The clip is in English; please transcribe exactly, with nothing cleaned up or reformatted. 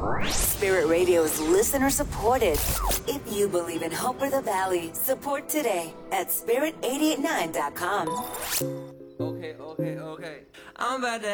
Spirit Radio is listener supported. If you believe in Hope for the Valley, support today at spirit eight eight nine dot com. Okay, okay, okay. I'm about to